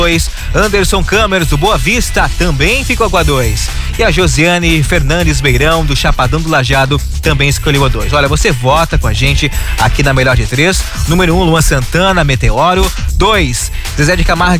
2. Anderson Câmeras, do Boa Vista, também ficou com a 2. E a Josiane Fernandes Beirão, do Chapadão do Lajeado, também escolheu a 2. Olha, você vota com a gente aqui na Melhor de 3. Número 1, Luan Santana, Meteoro. 2, Zezé de Camargo